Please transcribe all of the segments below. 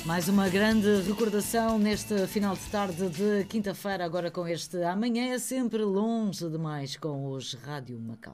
Mais uma grande recordação neste final de tarde de quinta-feira, agora com este Amanhã é sempre longe demais com os Rádio Macau.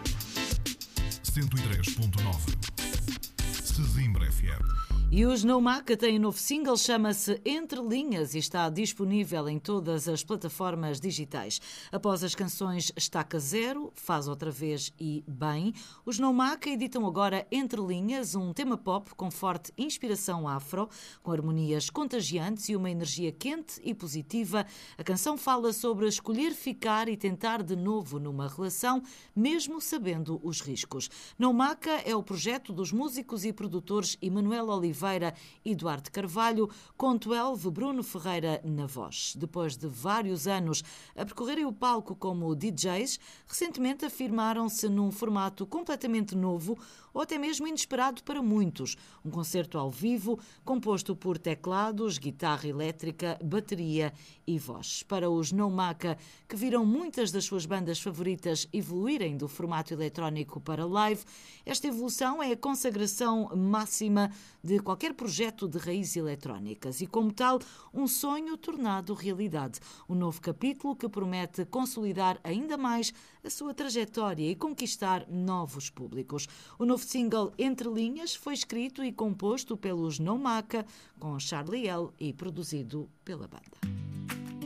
103.9 Sesimbra FM. E os Noumaca têm um novo single, chama-se Entre Linhas e está disponível em todas as plataformas digitais. Após as canções Estaca Zero, Faz Outra Vez e Bem, os Noumaca editam agora Entre Linhas, um tema pop com forte inspiração afro, com harmonias contagiantes e uma energia quente e positiva. A canção fala sobre escolher ficar e tentar de novo numa relação, mesmo sabendo os riscos. Noumaca é o projeto dos músicos e produtores Emanuel Oliveira e Duarte Carvalho, com 12 Bruno Ferreira na voz. Depois de vários anos a percorrerem o palco como DJs, recentemente afirmaram-se num formato completamente novo ou até mesmo inesperado para muitos. Um concerto ao vivo, composto por teclados, guitarra elétrica, bateria e voz. Para os Noumaca, que viram muitas das suas bandas favoritas evoluírem do formato eletrónico para live, esta evolução é a consagração máxima de qualquer projeto de raízes eletrónicas e, como tal, um sonho tornado realidade. Um novo capítulo que promete consolidar ainda mais a sua trajetória e conquistar novos públicos. O novo single Entre Linhas foi escrito e composto pelos Noumaca, com Charlie L. e produzido pela banda.